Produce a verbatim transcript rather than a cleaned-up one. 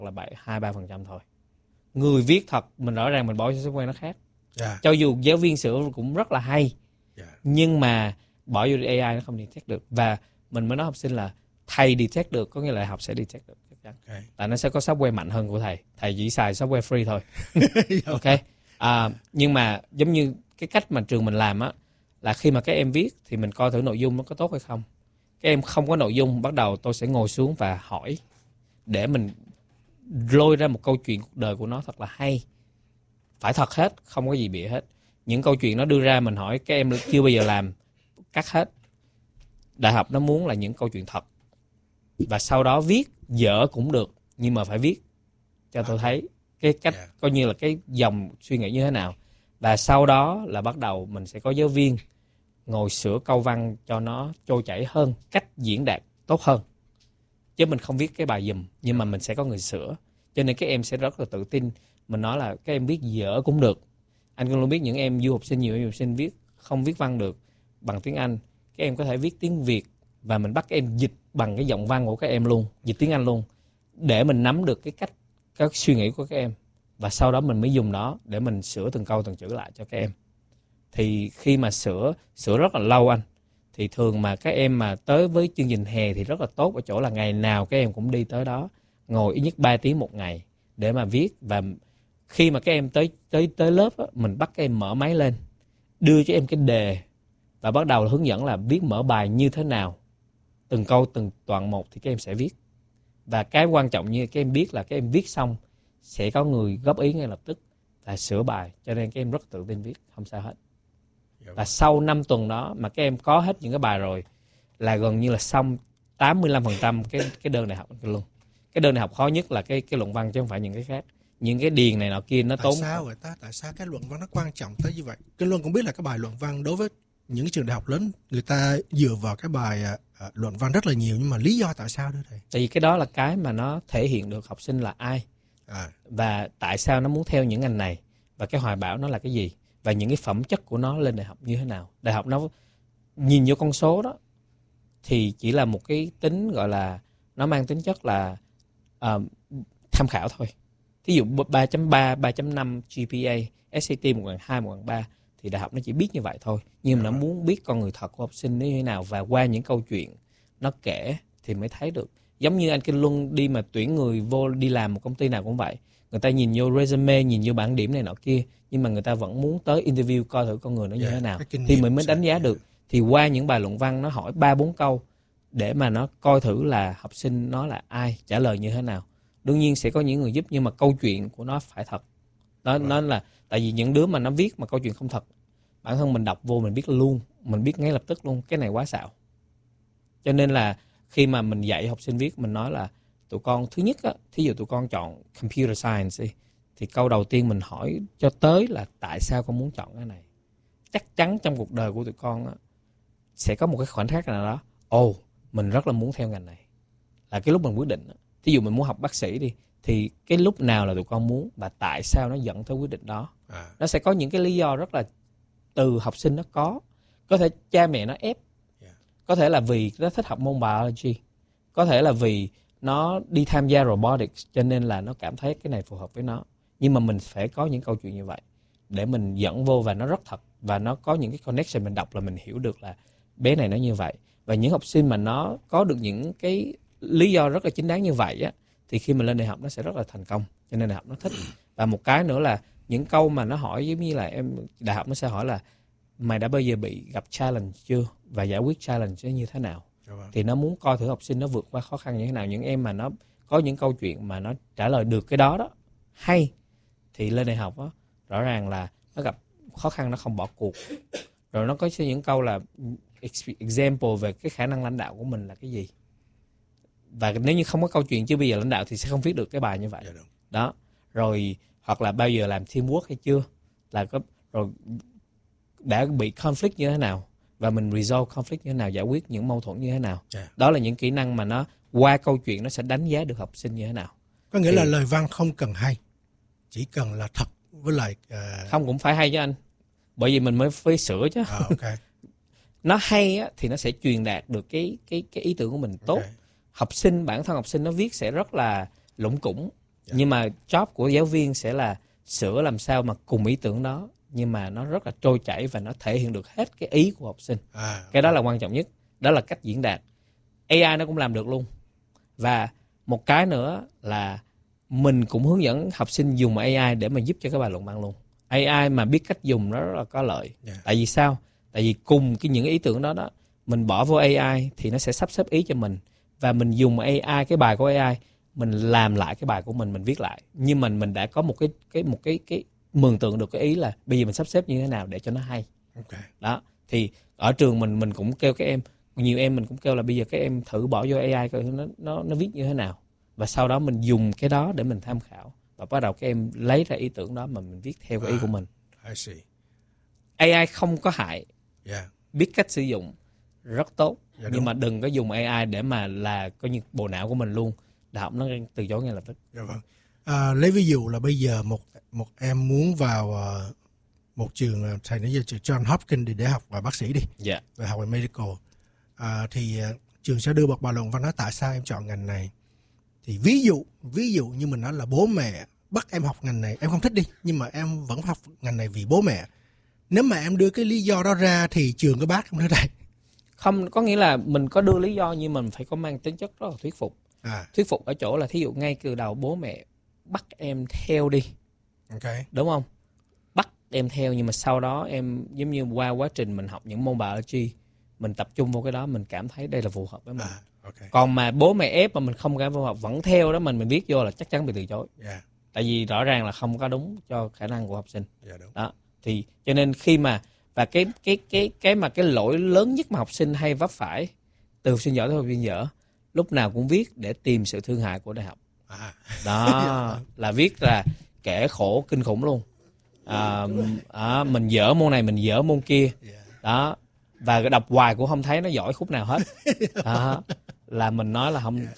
là bảy hai ba phần trăm thôi. Người viết thật mình rõ ràng mình bỏ cho software nó khác. Yeah. Cho dù giáo viên sửa cũng rất là hay, Yeah. nhưng mà bỏ vô a i nó không detect được. Và mình mới nói học sinh là thầy detect được, có nghĩa là học sẽ detect được chắc chắn. Okay. Tại nó sẽ có software mạnh hơn của thầy. Thầy chỉ xài software free thôi. Ok. À, nhưng mà giống như cái cách mà trường mình làm á, là khi mà các em viết thì mình coi thử nội dung nó có tốt hay không. Các em không có nội dung, bắt đầu tôi sẽ ngồi xuống và hỏi để mình lôi ra một câu chuyện cuộc đời của nó thật là hay. Phải thật hết, không có gì bịa hết. Những câu chuyện nó đưa ra mình hỏi các em chưa bao giờ làm, cắt hết. Đại học nó muốn là những câu chuyện thật. Và sau đó viết, dở cũng được, nhưng mà phải viết cho tôi thấy cái cách, coi như là cái dòng suy nghĩ như thế nào. Và sau đó là bắt đầu mình sẽ có giáo viên ngồi sửa câu văn cho nó trôi chảy hơn, cách diễn đạt tốt hơn. Chứ mình không viết cái bài giùm, nhưng mà mình sẽ có người sửa. Cho nên các em sẽ rất là tự tin. Mình nói là các em viết dở cũng được. Anh cũng luôn biết những em du học sinh, nhiều em du học sinh viết không viết văn được bằng tiếng Anh. Các em có thể viết tiếng Việt và mình bắt các em dịch bằng cái giọng văn của các em luôn, dịch tiếng Anh luôn, để mình nắm được cái cách, các suy nghĩ của các em. Và sau đó mình mới dùng nó để mình sửa từng câu từng chữ lại cho các em. Thì khi mà sửa, sửa rất là lâu anh. Thì thường mà các em mà tới với chương trình hè thì rất là tốt ở chỗ là ngày nào các em cũng đi tới đó, ngồi ít nhất ba tiếng một ngày để mà viết. Và khi mà các em tới tới tới lớp á, mình bắt các em mở máy lên, đưa cho em cái đề và bắt đầu hướng dẫn là viết mở bài như thế nào. Từng câu từng đoạn một thì các em sẽ viết. Và cái quan trọng như các em biết là các em viết xong sẽ có người góp ý ngay lập tức và sửa bài. Cho nên các em rất tự tin viết, không sao hết. Và sau năm tuần đó mà các em có hết những cái bài rồi là gần như là xong tám mươi lăm phần trăm cái cái đơn đại học luôn. Cái đơn đại học khó nhất là cái cái luận văn chứ không phải những cái khác. Những cái điền này nọ kia nó tại tốn. Tại sao vậy ta? Tại sao cái luận văn nó quan trọng tới như vậy? Kinh Luân cũng biết là cái bài luận văn đối với những trường đại học lớn người ta dựa vào cái bài uh, luận văn rất là nhiều, nhưng mà lý do tại sao đó thầy? Tại vì cái đó là cái mà nó thể hiện được học sinh là ai. À. Và tại sao nó muốn theo những ngành này, và cái hoài bão nó là cái gì, và những cái phẩm chất của nó lên đại học như thế nào. Đại học nó nhìn vô con số đó thì chỉ là một cái tính gọi là nó mang tính chất là uh, tham khảo thôi. Thí dụ ba chấm ba, ba chấm năm G P A, S A T một phần hai, một phần ba thì đại học nó chỉ biết như vậy thôi. Nhưng mà nó muốn biết con người thật của học sinh như thế nào, và qua những câu chuyện nó kể thì mới thấy được. Giống như anh Kinh Luân đi mà tuyển người vô đi làm một công ty nào cũng vậy. Người ta nhìn vô resume, nhìn vô bảng điểm này nọ kia, nhưng mà người ta vẫn muốn tới interview coi thử con người nó như yeah, thế nào thì mình mới đánh giá được. Thì qua những bài luận văn nó hỏi ba bốn câu để mà nó coi thử là học sinh nó là ai, trả lời như thế nào. Đương nhiên sẽ có những người giúp, nhưng mà câu chuyện của nó phải thật. Nó right. nó là tại vì những đứa mà nó viết mà câu chuyện không thật, bản thân mình đọc vô mình biết luôn, mình biết ngay lập tức luôn cái này quá xạo. Cho nên là khi mà mình dạy học sinh viết, mình nói là tụi con thứ nhất á, thí dụ tụi con chọn computer science đi, thì câu đầu tiên mình hỏi cho tới là tại sao con muốn chọn cái này. Chắc chắn trong cuộc đời của tụi con á, sẽ có một cái khoảnh khắc nào đó, ồ, oh, mình rất là muốn theo ngành này. Là cái lúc mình quyết định. Thí dụ mình muốn học bác sĩ đi, thì cái lúc nào là tụi con muốn và tại sao nó dẫn tới quyết định đó. À. Nó sẽ có những cái lý do rất là từ học sinh nó có. Có thể cha mẹ nó ép. Yeah. Có thể là vì nó thích học môn biology. Có thể là vì nó đi tham gia robotics cho nên là nó cảm thấy cái này phù hợp với nó. Nhưng mà mình phải có những câu chuyện như vậy để mình dẫn vô và nó rất thật. Và nó có những cái connection, mình đọc là mình hiểu được là bé này nó như vậy. Và những học sinh mà nó có được những cái lý do rất là chính đáng như vậy á, thì khi mình lên đại học nó sẽ rất là thành công. Cho nên đại học nó thích. Và một cái nữa là những câu mà nó hỏi giống như là em, đại học nó sẽ hỏi là mày đã bao giờ bị gặp challenge chưa, và giải quyết challenge như thế nào. Thì nó muốn coi thử học sinh nó vượt qua khó khăn như thế nào. Những em mà nó có những câu chuyện mà nó trả lời được cái đó đó hay, thì lên đại học á, rõ ràng là nó gặp khó khăn nó không bỏ cuộc. Rồi nó có những câu là example về cái khả năng lãnh đạo của mình là cái gì. Và nếu như không có câu chuyện chưa bây giờ lãnh đạo thì sẽ không viết được cái bài như vậy. Đó. Rồi hoặc là bao giờ làm teamwork hay chưa, là có rồi đã bị conflict như thế nào, và mình resolve conflict như thế nào, giải quyết những mâu thuẫn như thế nào. Yeah. Đó là những kỹ năng mà nó qua câu chuyện nó sẽ đánh giá được học sinh như thế nào. Có nghĩa thì, là lời văn không cần hay, chỉ cần là thật với lại uh... không cũng phải hay chứ anh, bởi vì mình mới phải sửa chứ. À, okay. Nó hay á, thì nó sẽ truyền đạt được cái cái cái ý tưởng của mình tốt. Okay. Học sinh, bản thân học sinh nó viết sẽ rất là lủng củng, Yeah. Nhưng mà job của giáo viên sẽ là sửa làm sao mà cùng ý tưởng đó, nhưng mà nó rất là trôi chảy và nó thể hiện được hết cái ý của học sinh. À, okay. Cái đó là quan trọng nhất. Đó là cách diễn đạt. a i nó cũng làm được luôn. Và một cái nữa là mình cũng hướng dẫn học sinh dùng a i để mà giúp cho các bài luận văn luôn. a i mà biết cách dùng nó rất là có lợi. Yeah. Tại vì sao? Tại vì cùng cái những ý tưởng đó đó, mình bỏ vô a i thì nó sẽ sắp xếp ý cho mình. Và mình dùng a i, cái bài của a i, mình làm lại cái bài của mình, mình viết lại. Nhưng mình mình đã có một cái cái một cái cái mường tượng được cái ý là bây giờ mình sắp xếp như thế nào để cho nó hay. Okay. Đó. Thì ở trường mình mình cũng kêu các em, nhiều em mình cũng kêu là bây giờ các em thử bỏ vô a i coi nó nó nó viết như thế nào. Và sau đó mình dùng cái đó để mình tham khảo. Và bắt đầu các em lấy ra ý tưởng đó mà mình viết theo cái ý của mình. I see. a i không có hại. Yeah. Biết cách sử dụng rất tốt. Yeah, nhưng mà đừng có dùng a i để mà là coi như bộ não của mình luôn. Đại học nó từ chối ngay lập tức. Yeah, vâng. À, lấy ví dụ là bây giờ một một em muốn vào uh, một trường, thầy nói giờ trường John Hopkins để, để học và bác sĩ đi. Yeah. Và học về medical. À, thì uh, trường sẽ đưa một bài luận văn nói tại sao em chọn ngành này. Thì ví dụ ví dụ như mình nói là bố mẹ bắt em học ngành này, em không thích đi, nhưng mà em vẫn học ngành này vì bố mẹ. Nếu mà em đưa cái lý do đó ra thì trường có bác không thưa thầy? Không, có nghĩa là mình có đưa lý do nhưng mình phải có mang tính chất rất là thuyết phục. À. Thuyết phục ở chỗ là thí dụ ngay từ đầu bố mẹ bắt em theo đi. Okay. Đúng không? Bắt em theo, nhưng mà sau đó em giống như qua quá trình mình học những môn biology, mình tập trung vào cái đó, mình cảm thấy đây là phù hợp với mình. À. Okay. Còn mà bố mẹ ép mà mình không cảm phù hợp vẫn theo đó, mình mình viết vô là chắc chắn bị từ chối. Yeah. Tại vì rõ ràng là không có đúng cho khả năng của học sinh. Yeah, đúng. Đó. Thì cho nên khi mà và cái cái cái cái mà cái lỗi lớn nhất mà học sinh hay vấp phải, từ học sinh giỏi tới học viên dở, lúc nào cũng viết để tìm sự thương hại của đại học. À. Đó là viết là kể khổ kinh khủng luôn. À, à, mình dở môn này, mình dở môn kia. Đó. Và đọc hoài cũng không thấy nó giỏi khúc nào hết. Đó. Là mình nói là không